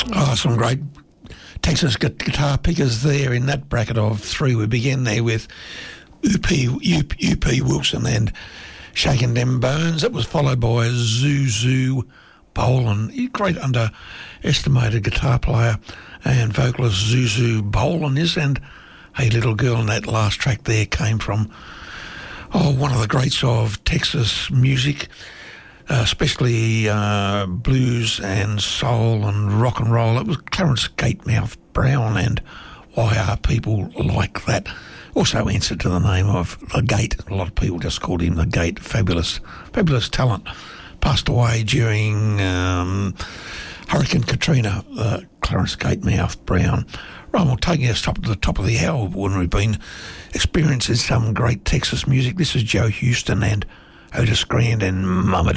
Oh, some great Texas guitar pickers there in that bracket of three. We began there with U.P. Wilson and Shaking Them Bones. That was followed by Zuzu Bolan, great underestimated guitar player and vocalist Zuzu Bolan is. And Hey Little Girl, in that last track there came from one of the greats of Texas music, especially blues and soul and rock and roll. It was Clarence Gatemouth Brown, and why are people like that? Also answered to the name of The Gate. A lot of people just called him The Gate. Fabulous talent. Passed away during Hurricane Katrina, Clarence Gatemouth Brown. Right, well, taking us to the top of the hour when we've been experiencing some great Texas music. This is Joe Houston and Otis Grand and Mama